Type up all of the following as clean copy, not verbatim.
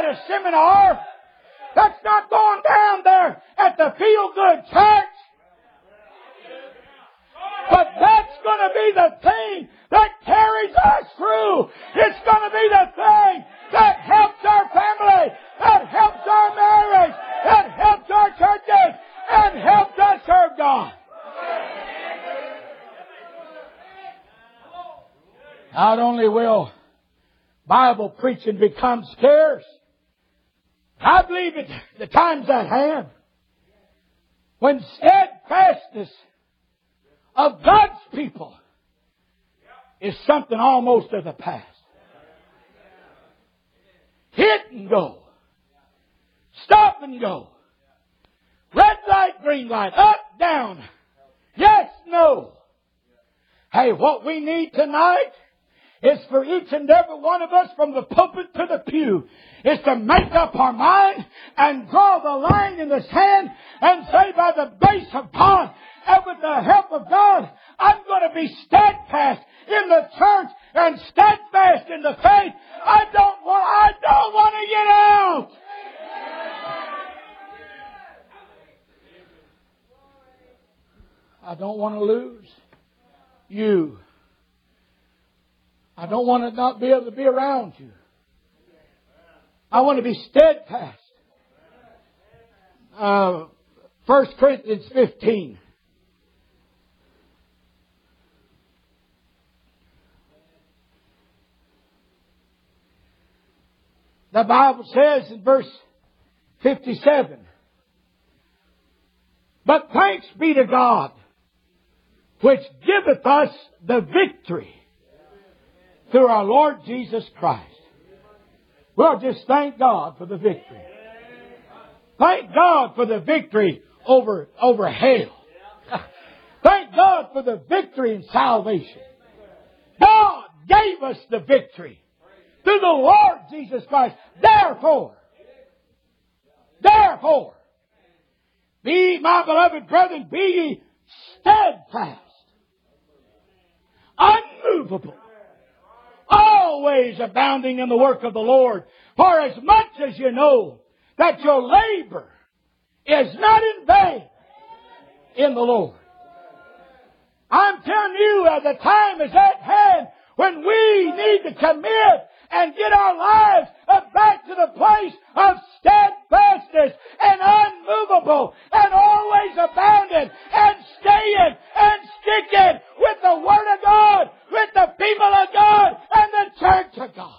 at a seminar. That's not going down there at the feel-good church. But that's going to be the thing that carries us through. It's going to be the thing that helps our family, that helps our marriage, that helps our churches, and helps us serve God. Not only will Bible preaching become scarce, I believe the time's at hand when steadfastness of God's people is something almost of the past. Hit and go. Stop and go. Red light, green light. Up, down. Yes, no. Hey, what we need tonight is for each and every one of us from the pulpit to the pew is to make up our mind and draw the line in the sand and say by the grace of God and with the help of God, I'm going to be steadfast in the church and steadfast in the faith. I don't want to get out. I don't want to lose you. I don't want to not be able to be around you. I want to be steadfast. 1 Corinthians 15. The Bible says in verse 57, but thanks be to God, which giveth us the victory through our Lord Jesus Christ. Well, just thank God for the victory. Thank God for the victory over hell. Thank God for the victory in salvation. God gave us the victory through the Lord Jesus Christ. Therefore, be, my beloved brethren, be ye steadfast, unmovable, always abounding in the work of the Lord, for as much as you know that your labor is not in vain in the Lord. I'm telling you, the time is at hand when we need to commit and get our lives back to the place of steadfastness and unmovable and always abounding and staying and sticking with the Word of God, with the people of God and the church of God.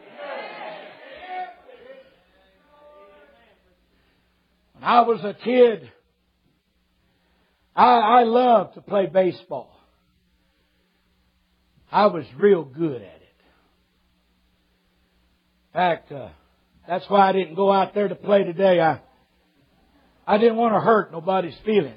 When I was a kid, I loved to play baseball. I was real good at it. In fact, that's why I didn't go out there to play today. I didn't want to hurt nobody's feelings.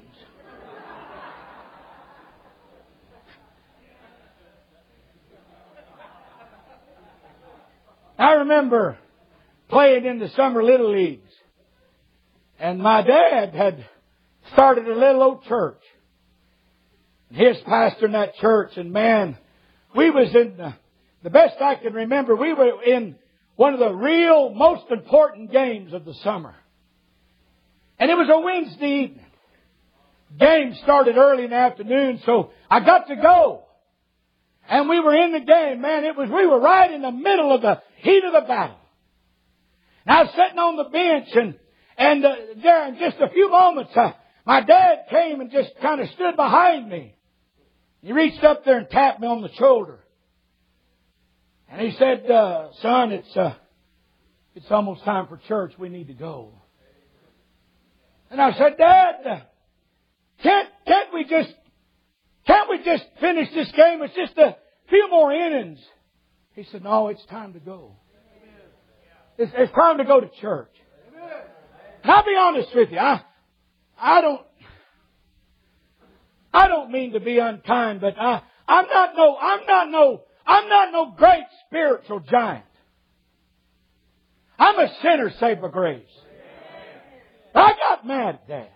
I remember playing in the summer little leagues. And my dad had started a little old church. His pastor in that church. And man, we was in, the best I can remember, we were in one of the real most important games of the summer. And it was a Wednesday evening. Game started early in the afternoon, so I got to go. And we were in the game, man. We were right in the middle of the heat of the battle. And I was sitting on the bench and there in just a few moments, my dad came and just kind of stood behind me. He reached up there and tapped me on the shoulder. And he said, son, it's almost time for church. We need to go. And I said, Dad, can't we just finish this game? It's just a few more innings. He said, no, it's time to go. It's time to go to church. And I'll be honest with you, I don't mean to be unkind, but I'm not no great spiritual giant. I'm a sinner saved by grace. I got mad at that.